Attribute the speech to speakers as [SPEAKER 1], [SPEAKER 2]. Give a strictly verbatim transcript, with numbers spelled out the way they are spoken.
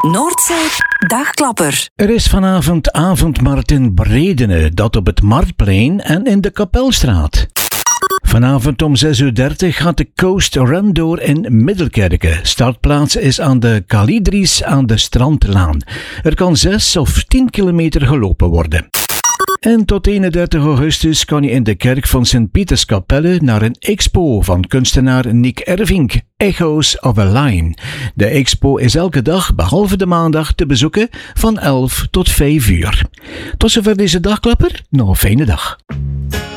[SPEAKER 1] Noordzee Dagklapper.
[SPEAKER 2] Er is vanavond avondmarkt in Bredene, dat op het Marktplein en in de Kapelstraat. Vanavond om zes uur dertig gaat de Coast Run door in Middelkerke. Startplaats is aan de Kalidris aan de Strandlaan. Er kan zes of tien kilometer gelopen worden. En tot eenendertig augustus kan je in de kerk van Sint-Pieterskapelle naar een expo van kunstenaar Nick Ervink, Echoes of a Line. De expo is elke dag, behalve de maandag, te bezoeken van elf tot vijf uur. Tot zover deze dagklapper. Nog een fijne dag.